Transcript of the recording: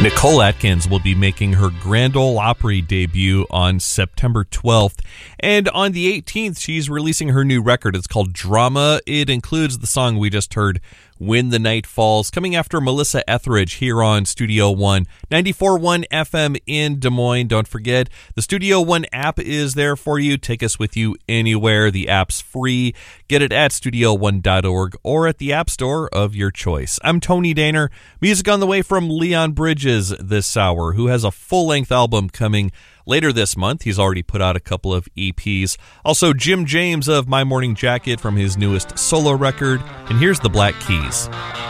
Nicole Atkins will be making her Grand Ole Opry debut on September 12th. And on the 18th, she's releasing her new record. It's called Drama. It includes the song we just heard, When the Night Falls, coming after Melissa Etheridge here on Studio One, 94.1 FM in Des Moines. Don't forget, the Studio One app is there for you. Take us with you anywhere. The app's free. Get it at studio1.org or at the App Store of your choice. I'm Tony Daner. Music on the way from Leon Bridges this hour, who has a full-length album coming later this month. He's already put out a couple of EPs. Also, Jim James of My Morning Jacket from his newest solo record. And here's the Black Keys.